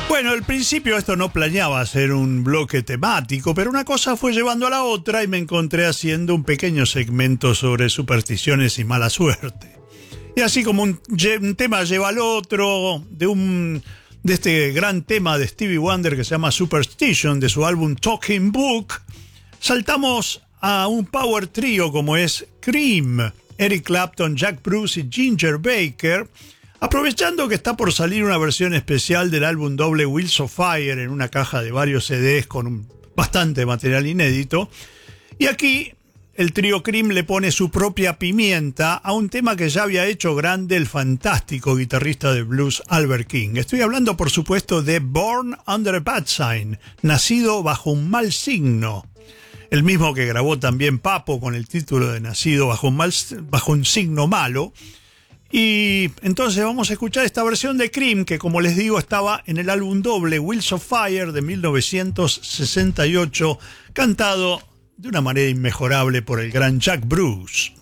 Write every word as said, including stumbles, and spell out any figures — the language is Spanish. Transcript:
Bueno, al principio esto no planeaba ser un bloque temático, pero una cosa fue llevando a la otra y me encontré haciendo un pequeño segmento sobre supersticiones y mala suerte. Y así como un, un tema lleva al otro, de un de este gran tema de Stevie Wonder que se llama Superstition, de su álbum Talking Book, saltamos a un power trio como es Cream, Eric Clapton, Jack Bruce y Ginger Baker, aprovechando que está por salir una versión especial del álbum doble Wheels of Fire en una caja de varios C Ds con un, bastante material inédito. Y aquí el trío Cream le pone su propia pimienta a un tema que ya había hecho grande el fantástico guitarrista de blues Albert King. Estoy hablando, por supuesto, de Born Under a Bad Sign, nacido bajo un mal signo. El mismo que grabó también Papo con el título de Nacido bajo un, mal, bajo un signo malo. Y entonces vamos a escuchar esta versión de Cream que, como les digo, estaba en el álbum doble Wheels of Fire de mil novecientos sesenta y ocho, cantado de una manera inmejorable por el gran Jack Bruce.